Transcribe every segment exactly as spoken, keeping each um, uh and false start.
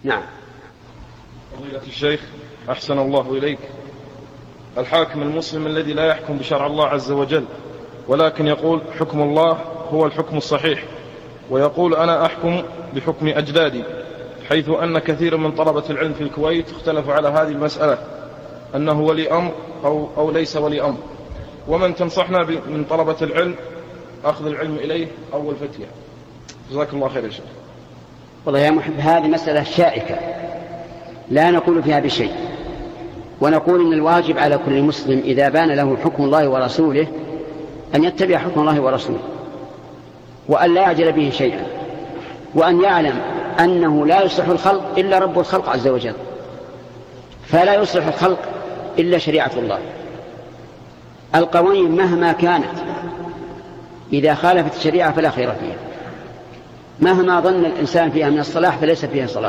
نعم. فضيلة الشيخ أحسن الله إليك، الحاكم المسلم الذي لا يحكم بشرع الله عز وجل ولكن يقول حكم الله هو الحكم الصحيح، ويقول أنا أحكم بحكم أجدادي، حيث أن كثير من طلبة العلم في الكويت اختلفوا على هذه المسألة أنه ولي أمر أو, أو ليس ولي أمر، ومن تنصحنا من طلبة العلم أخذ العلم إليه أول فتية؟ جزاك الله خير يا شيخ. والله يا محب هذه مسألة شائكة لا نقول فيها بشيء، ونقول إن الواجب على كل مسلم إذا بان له حكم الله ورسوله أن يتبع حكم الله ورسوله، وأن لا يعجل به شيئا، وأن يعلم أنه لا يصلح الخلق إلا رب الخلق عز وجل، فلا يصلح الخلق إلا شريعة الله. القوانين مهما كانت إذا خالفت الشريعة فلا خير فيها، مهما ظن الإنسان فيها من الصلاح فليس فيها صلاح،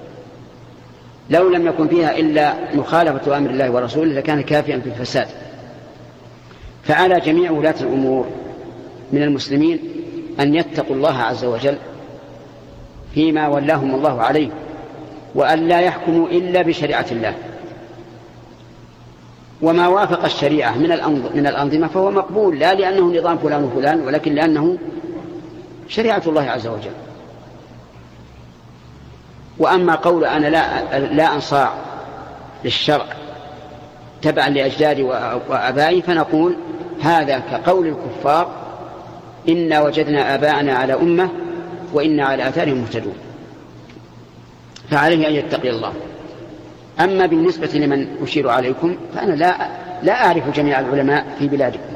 لو لم يكن فيها إلا مخالفة أمر الله ورسوله لكان كافيا في الفساد. فعلى جميع ولاة الأمور من المسلمين أن يتقوا الله عز وجل فيما ولاهم الله عليه، وأن لا يحكموا إلا بشريعة الله، وما وافق الشريعة من الأنظمة فهو مقبول، لا لأنه نظام فلان وفلان، ولكن لأنه شريعة الله عز وجل. وأما قول أنا لا, لا أنصاع للشرع تبعا لأجدادي وأبائي فنقول هذا كقول الكفار إنا وجدنا آباءنا على أمة وإنا على آثارهم مهتدون، فعليه أن يتقي الله. أما بالنسبة لمن أشير عليكم فأنا لا, لا أعرف جميع العلماء في بلادكم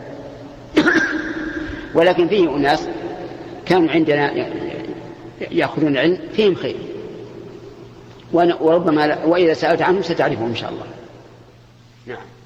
ولكن فيه أناس كانوا عندنا يأخذون العلم فيهم خير، وربما وإذا سألت عنهم ستعرفهم إن شاء الله. نعم.